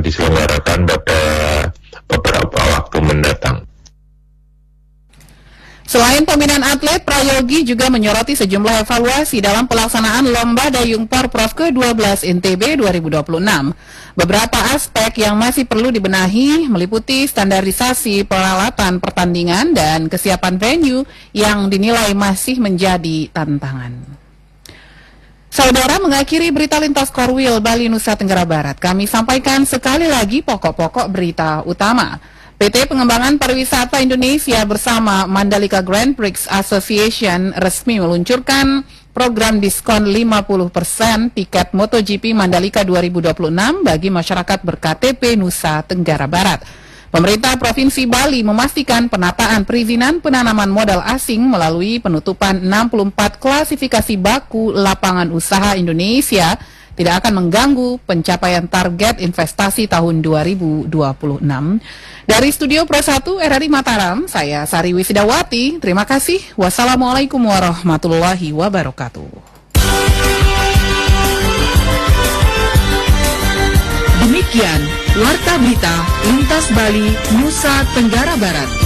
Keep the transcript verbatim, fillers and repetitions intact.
diselenggarakan pada beberapa waktu mendatang. Selain pembinaan atlet, Prayogi juga menyoroti sejumlah evaluasi dalam pelaksanaan Lomba Dayung Porprov ke dua belas N T B dua ribu dua puluh enam. Beberapa aspek yang masih perlu dibenahi meliputi standarisasi peralatan pertandingan dan kesiapan venue yang dinilai masih menjadi tantangan. Saudara, mengakhiri berita lintas Korwil Bali Nusa Tenggara Barat, kami sampaikan sekali lagi pokok-pokok berita utama. P T Pengembangan Pariwisata Indonesia bersama Mandalika Grand Prix Association resmi meluncurkan program diskon lima puluh persen tiket MotoGP Mandalika dua ribu dua puluh enam bagi masyarakat ber-K T P Nusa Tenggara Barat. Pemerintah Provinsi Bali memastikan penataan perizinan penanaman modal asing melalui penutupan enam puluh empat klasifikasi baku lapangan usaha Indonesia tidak akan mengganggu pencapaian target investasi tahun dua ribu dua puluh enam. Dari Studio Pro satu R R I Mataram, saya Sari Wisidawati. Terima kasih. Wassalamualaikum warahmatullahi wabarakatuh. Demikian Warta Berita Lintas Bali Nusa Tenggara Barat.